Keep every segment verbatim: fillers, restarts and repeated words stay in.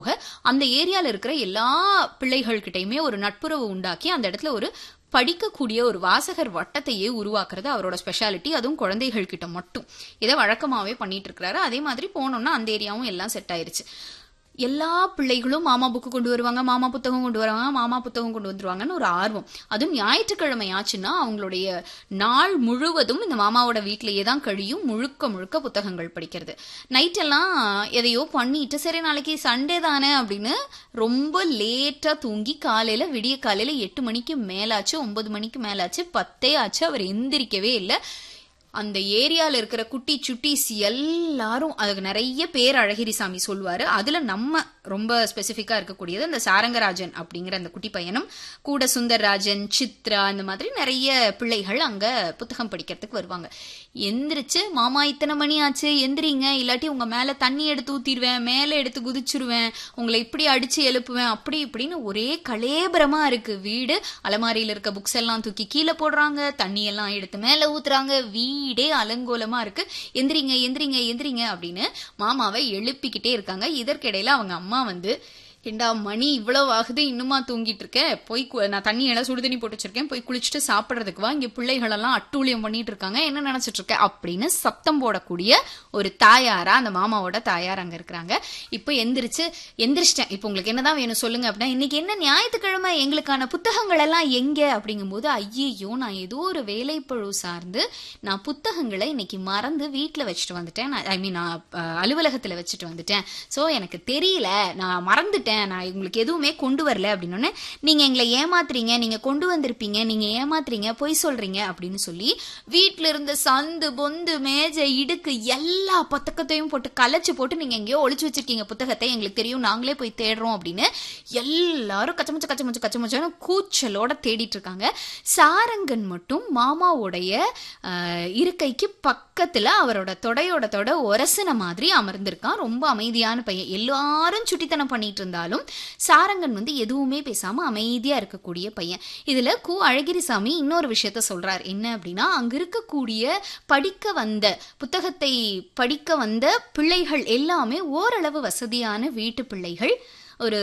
அந்த ஏரியால இருக்கிற எல்லா பிள்ளைகள் கிட்டயுமே ஒரு நட்புறவு உண்டாக்கி அந்த இடத்துல ஒரு படிக்கக்கூடிய ஒரு வாசகர் வட்டத்தையே உருவாக்குறது அவரோட ஸ்பெஷாலிட்டி. அதுவும் குழந்தைகள் கிட்ட மட்டும் இதை வழக்கமாவே பண்ணிட்டு இருக்கிறாரு. அதே மாதிரி போனோம்னா அந்த ஏரியாவும் எல்லாம் செட் ஆயிருச்சு. எல்லா பிள்ளைகளும் மாமா புக்கு கொண்டு வருவாங்க, மாமா புத்தகம் கொண்டு வருவாங்க, மாமா புத்தகம் கொண்டு வந்துருவாங்கன்னு ஒரு ஆர்வம். அதுவும் ஞாயிற்றுக்கிழமை ஆச்சுன்னா அவங்களுடைய நாள் முழுவதும் இந்த மாமாவோட வீட்டிலேயே தான் கழியும். முழுக்க முழுக்க புத்தகங்கள் படிக்கிறது. நைட்டெல்லாம் எதையோ பண்ணிட்டு சரி நாளைக்கு சண்டே தானே அப்படின்னு ரொம்ப லேட்டா தூங்கி காலையில விடிய காலையில எட்டு மணிக்கு மேலாச்சு, ஒன்பது மணிக்கு மேலாச்சு, பத்தே ஆச்சு, அவர் எந்திரிக்கவே இல்லை. அந்த ஏரியால இருக்கிற குட்டி சுட்டிஸ் எல்லாரும், அதுக்கு நிறைய பேர் அழகிரிசாமி சொல்லுவாரு. அதுல நம்ம ரொம்ப ஸ்பெசிபிக்கா இருக்கக்கூடியது அந்த சாரங்கராஜன் அப்படிங்கிற அந்த குட்டி பையனும் கூட சுந்தர்ராஜன், சித்ரா, இந்த மாதிரி நிறைய பிள்ளைகள் அங்க புத்தகம் படிக்கிறதுக்கு வருவாங்க. எந்திரிச்சு மாமா இத்தனை மணி ஆச்சு எந்திரிங்க, இல்லாட்டி உங்க மேல தண்ணி எடுத்து ஊத்திடுவேன், மேல எடுத்து குதிச்சிருவேன், உங்களை இப்படி அடிச்சு எழுப்புவேன், அப்படி இப்படின்னு ஒரே கலேபரமா இருக்கு வீடு. அலமாரியில இருக்க புக்ஸ் எல்லாம் தூக்கி கீழே போடுறாங்க, தண்ணி எல்லாம் எடுத்து மேல ஊத்துறாங்க, வீடே அலங்கோலமா இருக்கு. எந்திரிங்க எந்திரிங்க எந்திரிங்க அப்படின்னு மாமாவை எழுப்பிக்கிட்டே இருக்காங்க. இதற்கிடையில அவங்க அம்மா வந்து, ஏண்டா மணி இவ்வளவு ஆகுது இன்னுமா தூங்கிட்டு இருக்கேன், போய் நான் தண்ணி எல்லாம் சுடு தண்ணி போட்டு வச்சிருக்கேன், போய் குளிச்சுட்டு சாப்பிட்றதுக்கு வா, இங்க பிள்ளைகள் எல்லாம் அட்டூழியம் பண்ணிட்டு இருக்காங்க, என்ன நினைச்சிட்டு இருக்க அப்படின்னு சத்தம் போடக்கூடிய ஒரு தாயாரா அந்த மாமாவோட தாயார் அங்க இருக்கிறாங்க. இப்போ எந்திரிச்சு எந்திரிச்சிட்டேன், இப்போ உங்களுக்கு என்னதான் வேணும் சொல்லுங்க அப்படின்னா, இன்னைக்கு என்ன ஞாயிற்றுக்கிழமை, எங்களுக்கான புத்தகங்கள் எல்லாம் எங்க அப்படிங்கும்போது, ஐயோ நான் ஏதோ ஒரு வேலைப்பழு சார்ந்து நான் புத்தகங்களை இன்னைக்கு மறந்து வீட்டுல வச்சுட்டு வந்துட்டேன், ஐ மீன் நான் அலுவலகத்துல வச்சுட்டு வந்துட்டேன், சோ எனக்கு தெரியல, நான் மறந்துட்டேன், நான் உங்களுக்கு எதுவுமே கொண்டு வரல அப்படின்னு. நீங்க எங்களை ஏமாத்துறீங்க, நீங்க கொண்டு வந்திருப்பீங்க, நீங்க ஏமாத்துறீங்க, பொய் சொல்றீங்க அப்படின்னு சொல்லி வீட்டுல இருந்த சந்து பொந்து மேஜை இடுக்கு எல்லா புத்தகத்தையும் போட்டு கலைச்சு போட்டு நீங்க எங்கேயோ ஒளிச்சு வச்சிருக்கீங்க புத்தகத்தை, எங்களுக்கு தெரியும், நாங்களே போய் தேடுறோம் அப்படின்னு எல்லாரும் கச்சமச்ச கச்சமச்ச கச்சமச்சான்னு கூச்சலோட தேடிட்டு இருக்காங்க. சாரங்கன் மட்டும் மாமாவுடைய இருக்கைக்கு பக்கத்துல அவரோட தொடையோட தொட ஒரசின மாதிரி அமர்ந்திருக்கான். ரொம்ப அமைதியான பையன். எல்லாரும் சுட்டித்தனம் பண்ணிட்டு இருந்தாலும் சாரங்கன் வந்து எதுவுமே பேசாம அமைதியா இருக்கக்கூடிய பையன். இதுல கு அழகிரிசாமி இன்னொரு விஷயத்த சொல்றார். என்ன அப்படின்னா, அங்க இருக்கக்கூடிய படிக்க வந்த புத்தகத்தை படிக்க வந்த பிள்ளைகள் எல்லாமே ஓரளவு வசதியான வீட்டு பிள்ளைகள், ஒரு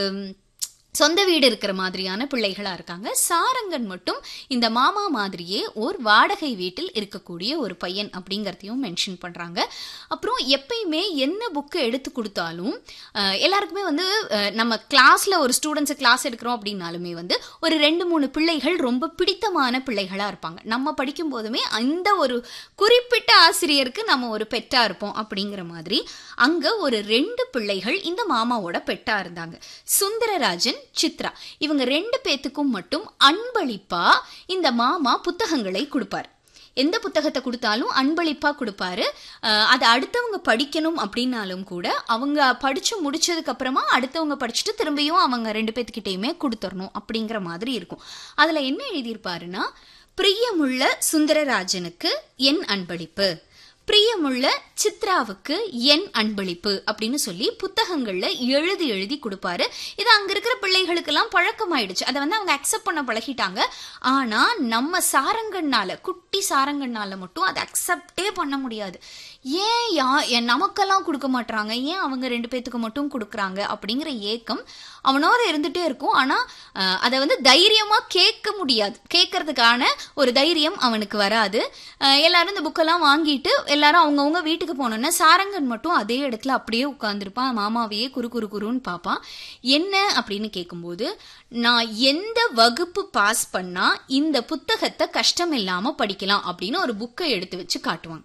சொந்த வீடு இருக்கிற மாதிரியான பிள்ளைகளா இருக்காங்க. சாரங்கன் மட்டும் இந்த மாமா மாதிரியே ஒரு வாடகை வீட்டில் இருக்கக்கூடிய ஒரு பையன் அப்படிங்கறதையும் மென்ஷன் பண்றாங்க. அப்புறம் எப்பயுமே என்ன புக்கு எடுத்து கொடுத்தாலும் எல்லாருக்குமே வந்து நம்ம கிளாஸ்ல ஒரு ஸ்டூடெண்ட்ஸ் கிளாஸ் எடுக்கிறோம் அப்படின்னாலுமே வந்து ஒரு ரெண்டு மூணு பிள்ளைகள் ரொம்ப பிடித்தமான பிள்ளைகளா இருப்பாங்க. நம்ம படிக்கும் போதுமே அந்த ஒரு குறிப்பிட்ட ஆசிரியருக்கு நம்ம ஒரு பெட்டா இருப்போம் அப்படிங்கிற மாதிரி அங்க ஒரு ரெண்டு பிள்ளைகள் இந்த மாமாவோட பெட்டா இருந்தாங்க. சுந்தரராஜன், சித்ரா, இவங்க ரெண்டு பேத்துக்கும் மட்டும் அன்பளிப்பா இந்த மாமா புத்தகங்களை கொடுப்பார். எந்த புத்தகத்தை கொடுத்தாலும் அன்பளிப்பா கொடுப்பாரு. அதை அடுத்தவங்க படிக்கணும் அப்படின்னாலும் கூட அவங்க படிச்சு முடிச்சதுக்கு அப்புறமா அடுத்தவங்க படிச்சுட்டு திரும்பியும் அவங்க ரெண்டு பேத்துக்கிட்டையுமே கொடுத்துடணும் அப்படிங்கிற மாதிரி இருக்கும். அதுல என்ன எழுதியிருப்பாருன்னா, பிரியமுள்ள சுந்தரராஜனுக்கு என் அன்பளிப்பு, பிரியமுள்ள சித்ராவுக்கு என் அன்பளிப்பு அப்படின்னு சொல்லி புத்தகங்கள்ல எழுதி எழுதி கொடுப்பாரு. இது அங்க இருக்கிற பிள்ளைகளுக்கு எல்லாம் பழக்கமாயிடுச்சு. அதை வந்து அவங்க அக்செப்ட் பண்ண பழகிட்டாங்க. ஆனா நம்ம சாரங்கன்னால, குட்டி சாரங்கன்னால மட்டும் அதை அக்செப்டே பண்ண முடியாது. ஏன் யா நமக்கெல்லாம் கொடுக்க மாட்டாங்க, ஏன் அவங்க ரெண்டு பேத்துக்கு மட்டும் கொடுக்குறாங்க அப்படிங்கிற ஏக்கம் அவனோட இருந்துட்டே இருக்கும். ஆனா அதை வந்து தைரியமா கேட்க முடியாது, கேட்கறதுக்கான ஒரு தைரியம் அவனுக்கு வராது. எல்லாரும் இந்த புக்கெல்லாம் வாங்கிட்டு எல்லாரும் அவங்கவுங்க வீட்டுக்கு போனோன்னா சாரங்கன் மட்டும் அதே இடத்துல அப்படியே உட்கார்ந்துருப்பான். மாமாவையே குறு குறு குருன்னு பார்ப்பான். என்ன அப்படின்னு கேட்கும்போது, நான் எந்த வகுப்பு பாஸ் பண்ணா இந்த புத்தகத்தை கஷ்டம் இல்லாம படிக்கலாம் அப்படின்னு ஒரு புக்கை எடுத்து வச்சு காட்டுவாங்க.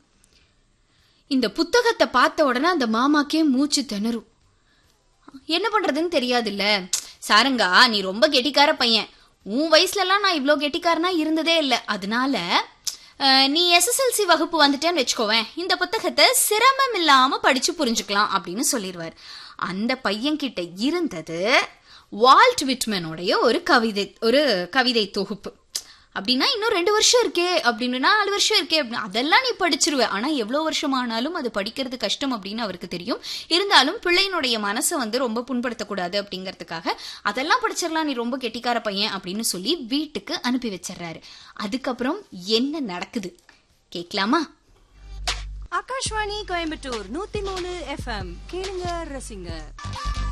இந்த புத்தகத்தை பார்த்த உடனே அந்த மாமாக்கே மூச்சு திணறும். என்ன பண்றதுன்னு தெரியாது இல்ல. சாரங்கா, நீ ரொம்ப கெட்டிக்கார பையன், உன் வயசுல எல்லாம் நான் இவ்வளவு கெட்டிக்காரனா இருந்ததே இல்லை, அதனால நீ எஸ்எஸ்எல்சி வகுப்பு வந்துட்டேன்னு வச்சுக்கோவேன், இந்த புத்தகத்தை சிரமம் இல்லாம படிச்சு புரிஞ்சுக்கலாம் அப்படின்னு சொல்லிடுவார். அந்த பையன் கிட்ட இருந்தது வால்ட் விட்மனுடைய ஒரு கவிதை, ஒரு கவிதை தொகுப்பு. அப்படின்னா இன்னும் ரெண்டு வருஷம் இருக்கே அப்படின்னு, நாலு வருஷம் இருக்கே அப்படின்னு, அதெல்லாம் நீ படிச்சிருவ. ஆனா எவ்வளவு வருஷம் ஆனாலும் அது படிக்கிறது கஷ்டம் அப்படின்னு அவருக்கு தெரியும். இருந்தாலும் பிள்ளையினுடைய மனசை வந்து ரொம்ப புண்படுத்தக்கூடாது அப்படிங்கறதுக்காக அதெல்லாம் படிச்சிடலாம், நீ ரொம்ப கெட்டிக்கார பையன் அப்படின்னு சொல்லி வீட்டுக்கு அனுப்பி வச்சிடறாரு. அதுக்கப்புறம் என்ன நடக்குது கேட்கலாமா? ஆகாஷ்வாணி கோயம்புத்தூர் நூத்தி மூணு எஃப்எம் கேளுங்க ரசிங்க.